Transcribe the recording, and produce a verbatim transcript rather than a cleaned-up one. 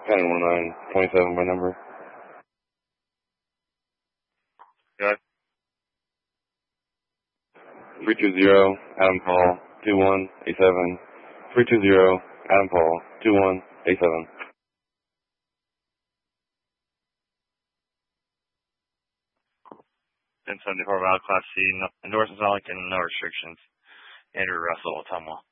ten one nine twenty-seven by number. Good. three two zero, Adam Paul, two one eight seven. three two zero, Adam Paul, two one eight seven. ten seventy-four valid Class C, no, endorsements only, can no restrictions. Andrew Russell, Ottumwa.